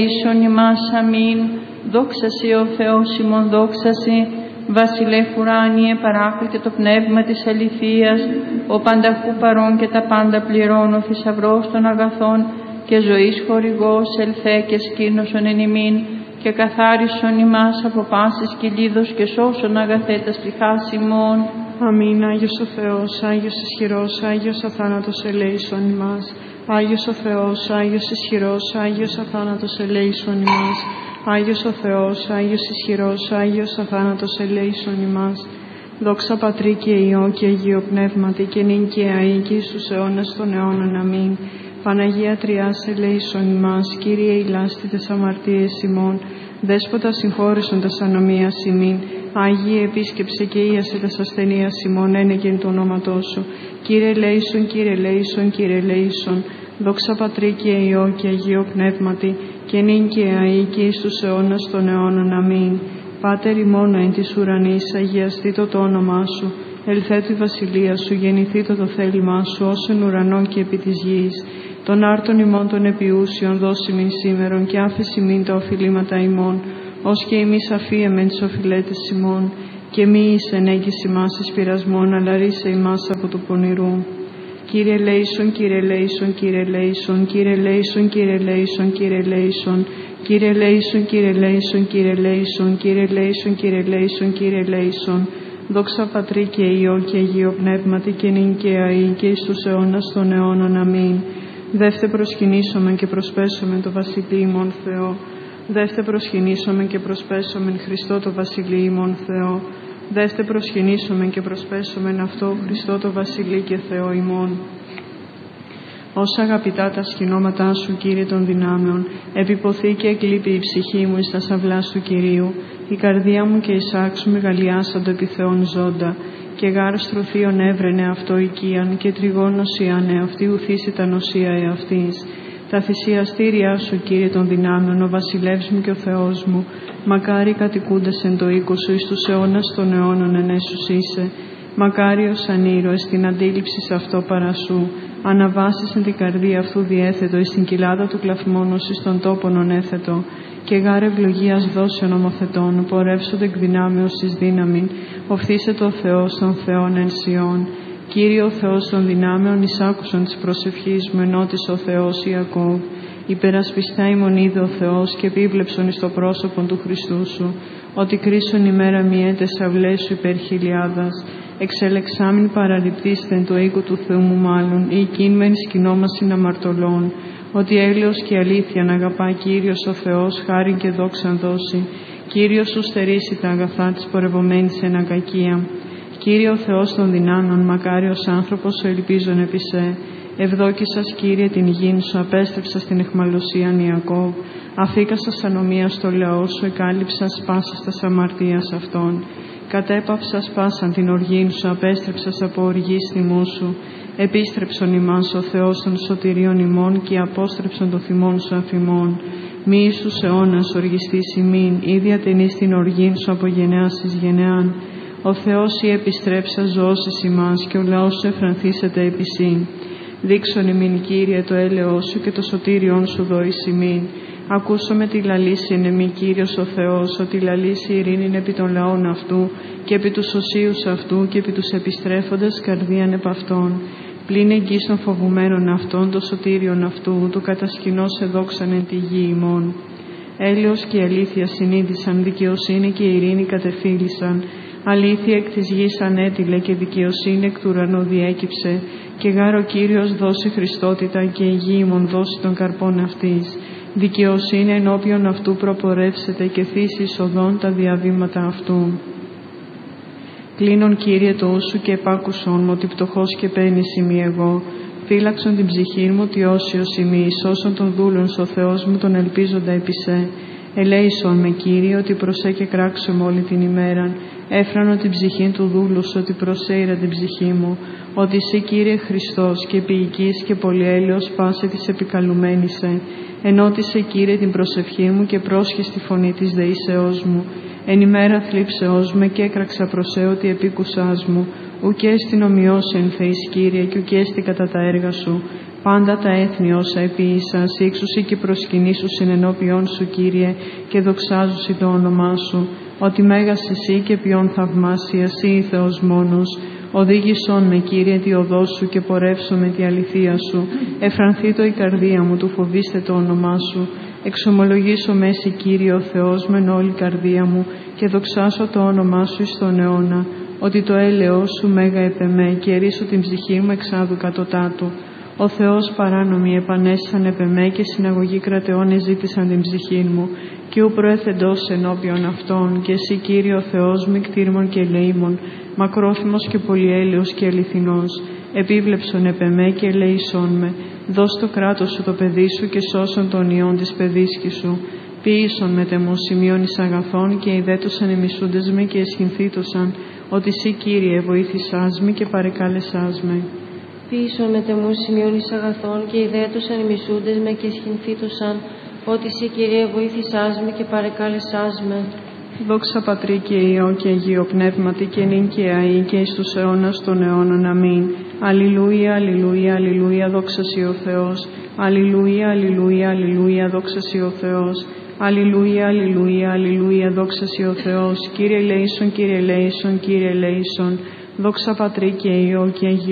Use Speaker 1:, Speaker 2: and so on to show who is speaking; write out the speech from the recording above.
Speaker 1: Ίσον ημάς αμήν, δόξα σοι ο Θεός ημών, δόξα σοι, βασιλεύ ουράνιε, παράκλητε το πνεύμα της αληθείας, ο πανταχού παρών και τα πάντα πληρών, ο θησαυρός των αγαθών και ζωής χορηγός, ελθέ και σκήνωσον εν ημίν, και καθάρισον ημάς από πάσης κυλίδος και σώσον αγαθέτας πληθάς ημών.
Speaker 2: Αμήν. Άγιος ο Θεός, Άγιος ισχυρός, Άγιος αθάνατος ελέησον ημάς. Άγιος ο Θεός, Άγιος ισχυρός, Άγιος αθάνατος ελέησον ημάς. Άγιος ο Θεός, Άγιος ισχυρός, Άγιος αθάνατος ελέησον ημάς. Δόξα Πατρί και Υιό και Αγίο Πνεύματι, και νυν και αεί και εις τους αιώνας των αιώνων. Αμήν. Παναγία Τριάς ελέησον ημάς. Κύριε ηλάστη τες αμαρτίες ημών, Δέσποτα συγχώρησον τας ανομίας ημίν. Άγιε επίσκεψε και ίασε τας ασθενείας ημών, ένεκεν του ονόματός σου. Κύριε ελέησον, Κύριε ελέησον, Κύριε ελέησον. Δόξα Πατρί και Υιό και Αγίο Πνεύματι, και νυν και αεί και εις τους αιώνας των αιώνων. Αμήν. Πάτερ ημών εν της ουρανής, αγιαστήτω το όνομά σου. Ελθέτω η βασιλεία σου, γεννηθήτω το θέλημά σου, ως εν ουρανό και επί της γης. Των άρτων ημών των επιούσιων δώσει μην σήμερον, και άφεση μην τα οφειλήματα ημών, ως και εμείς αφίεμεν τις οφειλέτες ημών. Και μη εις ενέγγιση μας εις πειρασμόν, αλλά ρίσε ημάς από του πονηρού. Κύριε ελέησον, Κύριε ελέησον, Κύριε ελέησον, Κύριε ελέησον, Κύριε ελέησον, Κύριε ελέησον, Κύριε ελέησον, Κύριε ελέησον, Κύριε ελέησον, Κύριε ελέησον, Κύριε ελέησον, Κύριε ελέησον. Δόξα Πατρί και Υιό και Αγίο Πνεύματι, και νυν και αεί και εις τους αιώνας των αιώνων. Αμήν. Δεύτε προσκυνήσομεν και προσπέσομεν το Βασιλεί ημών Θεό. Δεύτε προσκυνήσομεν και προσπέσομεν Χριστό το Βασιλεί ημών Θεό. Δεύτε προσκυνήσομεν και προσπέσομεν αυτό Χριστό το Βασιλεί και Θεό ημών. Όσα αγαπητά τα σκηνώματά σου, Κύριε των δυνάμεων, επιποθεί και εκλείπει η ψυχή μου εις τα σαυλάς του Κυρίου, η καρδία μου και η σάξου μεγαλειάσαντο επί Θεόν ζώντα, και γάρ στρωθείον έβρενε αυτό οικίαν, και τριγώνος ιάνε αυτή ουθήσει τα νοσία εαυτής. Τα θυσιαστήριά σου, Κύριε των δυνάμεων, ο βασιλεύς μου και ο Θεός μου, μακάρι κατοικούντες εν το οίκο σου εις τους αιώνας των αιώνων ενέσους είσαι. Μακάριος αν ήρωες την αντίληψη σε αυτό παρασού, αναβάσεις εν την καρδία αυτού διέθετο, εις την κοιλάδα του κλαθμόνος εις τον τόπον ονέθετο, και γάρ ευλογίας δώσεων ομοθετών, πορεύσονται εκ δυνάμεως εις δύναμην, οφθήσε ο Θεός των Θεών εν Σιών. Κύριε ο Θεός των δυνάμεων, εισάκουσον της προσευχής μου, ενώτης ο Θεός Ιακώβ. Υπερασπιστά ημών είδε ο Θεός, και επίβλεψον εις το πρόσωπον του Χριστού σου, ότι κρίσον ημέρα μιέτες αυλές σου υπέρ χιλιάδας. Εξελεξάμην παραληπτήστε εν το οίκο του Θεού μου μάλλον, ή εκείν μεν σκηνόμασιν αμαρτωλών, ότι έλεος και αλήθεια να αγαπά Κύριος ο Θεός, χάριν και δόξαν δώσει. Κύριος σου στερήσει τα αγαθά της πορευομένης εν ακακία. Κύριε ο Θεός των δυνάμεων, μακάριος άνθρωπος ο ελπίζων επί σε. Ευδόκησας, Κύριε, την γην σου, απέστρεψας την αιχμαλωσίαν Ιακώβ. Αφήκασας ανομία στο λαό σου, εκάλυψας πάσας τας αμαρτίας αυτών. Κατέπαυσας πάσαν την οργήν σου, απέστρεψας από οργής θυμού σου. Επίστρεψον ημάς ο Θεός των σωτηρίων ημών, και απόστρεψον το θυμόν σου αφημών. Μη εις τους αιώνας οργιστής ημίν, ήδη ατενείς την οργήν σου από γενεάς εις γενεάν. Ο Θεός ή επιστρέψα ζωώσεις ημάς, και ο λαός σου εφρανθήσεται επί σύν. Δείξον ημίν, Κύριε, το έλεος σου, και το σωτήριον σου δώεις ημίν. Ακούσομαι τη λαλήσει εν εμή, Κύριος ο Θεός, ότι λαλήσει ειρήνην επί των λαών αυτού, και επί τους οσίους αυτού, και επί τους επιστρέφοντες καρδίαν επ' αυτών. Πλην εγγύς των φοβουμένων αυτών, το σωτήριον αυτού, του κατασκηνώς εδόξαν εν τη γη ημών. Έλεος και αλήθεια συνείδησαν, δικαιοσύνη και ειρήνη κατεφύλησαν. Αλήθεια εκ της γης ανέτειλε, και δικαιοσύνη εκ του ουρανού διέκυψε, και γάρ ο Κύριος δώσει Χριστότητα, και η γη ημών δώσει των καρπών αυτής. Δικαιοσύνη ενώπιον αυτού προπορεύσεται, και θύσει οδόν τα διαβήματα αυτού. Κλείνον, Κύριε, το ούσου και επάκουσον μου, ότι πτωχός και πένης ημί εγώ. Φύλαξον την ψυχή μου, ότι όσιος ημί, σώσον των δούλων στο Θεός μου, τον ελπίζοντα επί σε. Ελέησον με, Κύριε, ότι προσέ και κράξομαι όλη την ημέραν. Έφρανον την ψυχή του δούλου σου, ότι προσέειρα την ψυχή μου. Ότι εσύ, Κύριε Χριστός, και ποιητής και πολυέλεος πάσε της επικαλουμένησε. Ενώτισε, Κύριε, την προσευχή μου, και πρόσχες τη φωνή της δεήσεώς μου. Εν ημέρα θλίψεώς με, και έκραξα προσέ ότι επίκουσάς μου. Ουκ έστι ομοιός εν Θεής, Κύριε, και ουκ έστι κατά τα έργα σου. Πάντα τα έθνη όσα επίησας, ύξουσι και προσκυνήσουσιν ενώπιον σου, Κύριε, και δοξάζουσι το όνομά σου. Ότι μέγας εσύ και ποιον θαυμάσια, εσύ Θεός μόνος. Οδήγησον με, Κύριε, τη οδό σου και πορεύσω με τη αληθεία σου. Εφρανθήτω η καρδία μου, του φοβήστε το όνομά σου. Εξομολογήσω με εσύ, Κύριε, ο Θεός, μεν όλη η καρδία μου, και δοξάσω το όνομά σου εις τον αιώνα. Ότι το έλεος σου μέγα επεμέ, και ερίσω την ψυχή μου εξάδου κατωτάτου. Ο Θεός παράνομοι επανέστησαν επεμέ, και συναγωγή κρατεών εζήτησαν την ψυχή μου. Και ου προέθεντος ενώπιον αυτών, και εσύ, Κύριε, ο Θεός μου, κτήρμων και ελεήμων, μακρόθυμος και πολυέλεος και αληθινός. Επίβλεψον επεμέ και ελεήσον με. Δώσ' το κράτος σου το παιδί σου, και σώσον τον ιόν της παιδίσκη σου. Ποιήσον με τεμού σημείων εις αγαθών, και ιδέτωσαν εμισούντες με και εσχυνθήτωσαν, ότι εσύ, Κύριε, βοήθησάς με και παρεκάλεσάς με.
Speaker 3: Ποιήσον με τεμού σημείων εις αγαθών, και ιδέτωσαν εμισούντες με και εσχυνθήτωσαν, ότι εσύ, Κύριε, βοήθησάς με και παρεκάλεσάς με.
Speaker 2: Δόξα Πατρί και Υιό και Αγίο Πνεύματι, και νυν και αεί και εις τους αιώνας των αιώνων. Αμήν. Αλληλούια, αλληλούια, αλληλούια, δόξα σοι ο Θεός. Αλληλούια, αλληλούια, αλληλούια, δόξα σοι ο Θεός. Αλληλούια, αλληλούια, αλληλούια, δόξα σοι ο Θεός. Κύριε ελέησον, Κύριε ελέησον, Κύριε ελέησον. Δόξα Πατρί και Υιό και Αγίο